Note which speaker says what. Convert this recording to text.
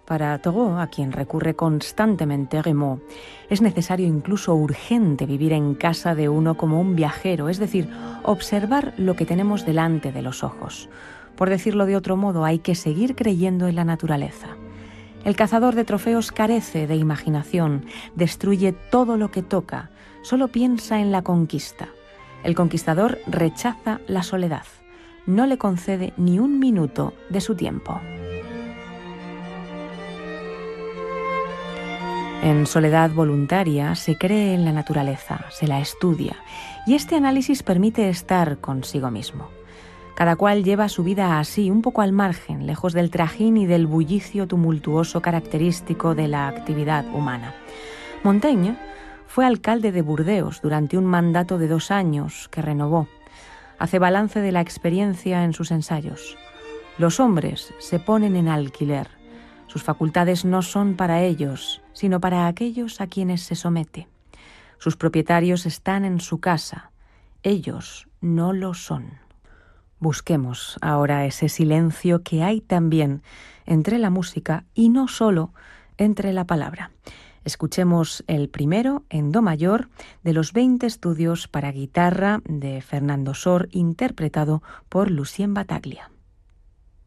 Speaker 1: Para Thoreau, a quien recurre constantemente Rameau, es necesario, incluso urgente, vivir en casa de uno como un viajero, es decir, observar lo que tenemos delante de los ojos. Por decirlo de otro modo, hay que seguir creyendo en la naturaleza. El cazador de trofeos carece de imaginación, destruye todo lo que toca, solo piensa en la conquista. El conquistador rechaza la soledad, no le concede ni un minuto de su tiempo. En soledad voluntaria se cree en la naturaleza, se la estudia, y este análisis permite estar consigo mismo. Cada cual lleva su vida así, un poco al margen, lejos del trajín y del bullicio tumultuoso característico de la actividad humana. Montaigne fue alcalde de Burdeos durante un mandato de 2 años que renovó. Hace balance de la experiencia en sus ensayos. Los hombres se ponen en alquiler. Sus facultades no son para ellos, sino para aquellos a quienes se somete. Sus propietarios están en su casa. Ellos no lo son. Busquemos ahora ese silencio que hay también entre la música y no solo entre la palabra. Escuchemos el primero, en do mayor, de los 20 estudios para guitarra de Fernando Sor, interpretado por Lucien Battaglia.